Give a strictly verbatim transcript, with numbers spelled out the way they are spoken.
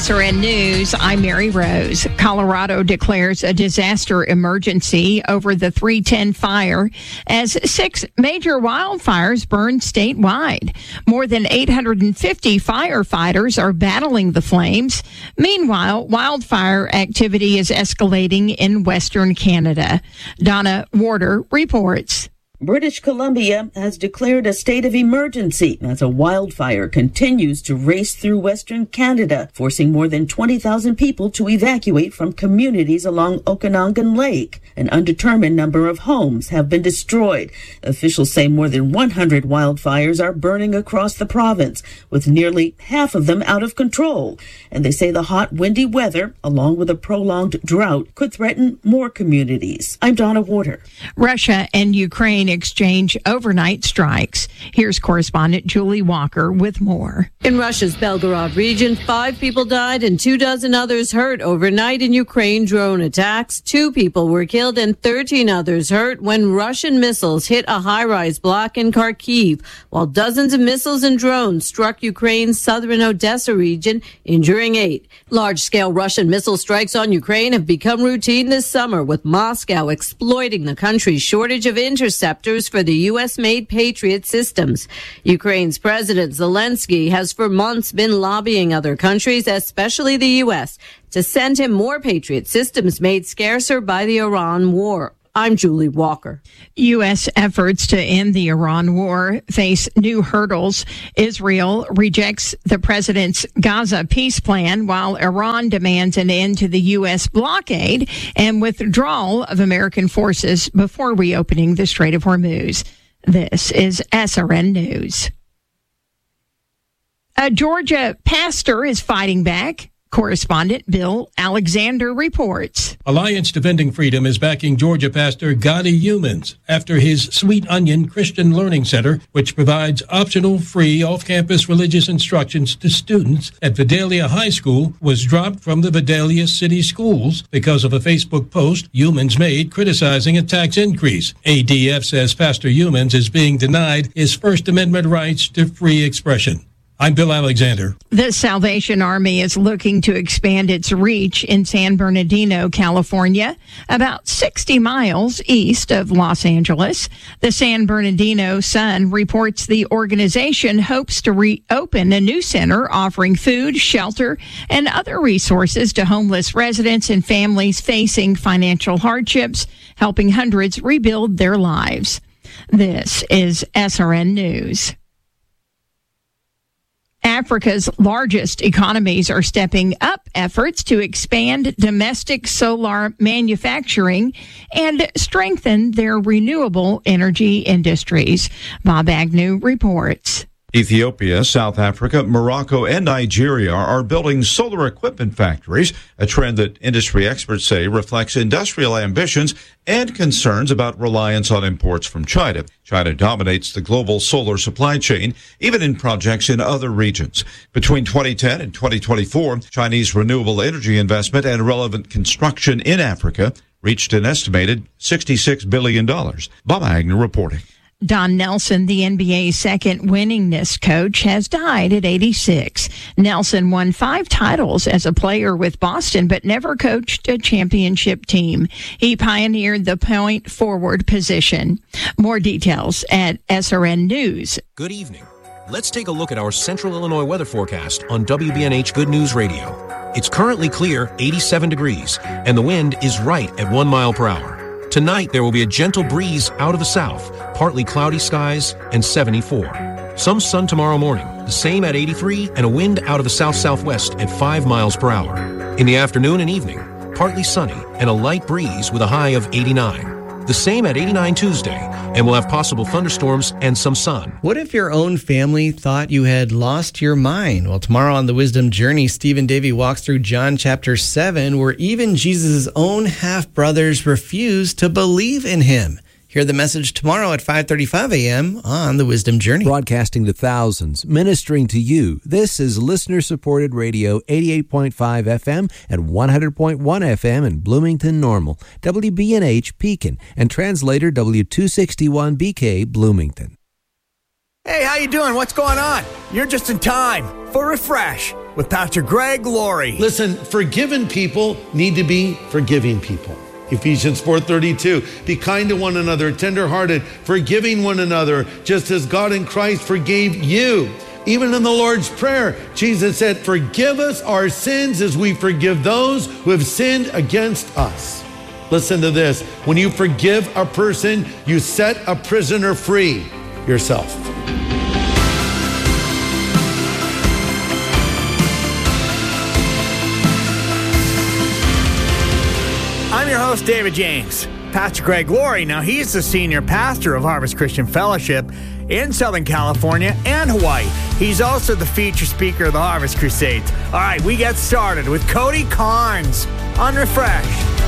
S R N News, I'm Mary Rose. Colorado declares a disaster emergency over the three ten fire as six major wildfires burn statewide. More than eight hundred fifty firefighters are battling the flames. Meanwhile, wildfire activity is escalating in Western Canada. Donna Warder reports. British Columbia has declared a state of emergency as a wildfire continues to race through Western Canada, forcing more than twenty thousand people to evacuate from communities along Okanagan Lake. An undetermined number of homes have been destroyed. Officials say more than one hundred wildfires are burning across the province, with nearly half of them out of control. And they say the hot, windy weather, along with a prolonged drought, could threaten more communities. I'm Donna Warder. Russia and Ukraine exchange overnight strikes. Here's correspondent Julie Walker with more. In Russia's Belgorod region, five people died and two dozen others hurt overnight in Ukraine drone attacks. Two people were killed and thirteen others hurt when Russian missiles hit a high-rise block in Kharkiv, while dozens of missiles and drones struck Ukraine's southern Odessa region, injuring eight. Large-scale Russian missile strikes on Ukraine have become routine this summer, with Moscow exploiting the country's shortage of interceptors for the U S-made Patriot systems. Ukraine's President Zelensky has for months been lobbying other countries, especially the U S, to send him more Patriot systems made scarcer by the Iran war. I'm Julie Walker. U S efforts to end the Iran war face new hurdles. Israel rejects the president's Gaza peace plan, while Iran demands an end to the U S blockade and withdrawal of American forces before reopening the Strait of Hormuz. This is S R N News. A Georgia pastor is fighting back. Correspondent Bill Alexander reports. Alliance Defending Freedom is backing Georgia pastor Gadi Youmans after his Sweet Onion Christian Learning Center, which provides optional free off-campus religious instructions to students at Vidalia High School, was dropped from the Vidalia City Schools because of a Facebook post Youmans made criticizing a tax increase. A D F says Pastor Youmans is being denied his First Amendment rights to free expression. I'm Bill Alexander. The Salvation Army is looking to expand its reach in San Bernardino, California, about sixty miles east of Los Angeles. The San Bernardino Sun reports the organization hopes to reopen a new center offering food, shelter, and other resources to homeless residents and families facing financial hardships, helping hundreds rebuild their lives. This is S R N News. Africa's largest economies are stepping up efforts to expand domestic solar manufacturing and strengthen their renewable energy industries. Bob Agnew reports. Ethiopia, South Africa, Morocco, and Nigeria are building solar equipment factories, a trend that industry experts say reflects industrial ambitions and concerns about reliance on imports from China. China dominates the global solar supply chain, even in projects in other regions. Between twenty ten and twenty twenty-four, Chinese renewable energy investment and relevant construction in Africa reached an estimated sixty-six billion dollars. Bob Agnew reporting. Don Nelson, the N B A's second winningest coach, has died at eighty-six. Nelson won five titles as a player with Boston, but never coached a championship team. He pioneered the point forward position. More details at S R N News. Good evening. Let's take a look at our Central Illinois weather forecast on W B N H Good News Radio. It's currently clear, eighty-seven degrees, and the wind is right at one mile per hour. Tonight, there will be a gentle breeze out of the south, partly cloudy skies, and seventy-four. Some sun tomorrow morning, the same at eighty-three, and a wind out of the south-southwest at five miles per hour. In the afternoon and evening, partly sunny and a light breeze with a high of eighty-nine. The same at eighty-nine Tuesday, and we'll have possible thunderstorms and some sun. What if your own family thought you had lost your mind? Well, tomorrow on the Wisdom Journey, Stephen Davey walks through John chapter seven, where even Jesus' own half-brothers refused to believe in him. Hear the message tomorrow at five thirty-five a.m. on the Wisdom Journey. Broadcasting to thousands, ministering to you. This is listener-supported radio, eighty-eight point five F M and one hundred point one F M in Bloomington Normal, W B N H Pekin, and translator W two sixty-one B K Bloomington. Hey, how you doing? What's going on? You're just in time for Refresh with Pastor Greg Laurie. Listen, forgiven people need to be forgiving people. Ephesians four thirty-two, be kind to one another, tenderhearted, forgiving one another, just as God in Christ forgave you. Even in the Lord's Prayer, Jesus said, forgive us our sins as we forgive those who have sinned against us. Listen to this. When you forgive a person, you set a prisoner free, yourself. I'm your host, David James. Pastor Greg Laurie, now he's the senior pastor of Harvest Christian Fellowship in Southern California and Hawaii. He's also the feature speaker of the Harvest Crusades. All right, we get started with Cody Carnes on Refresh.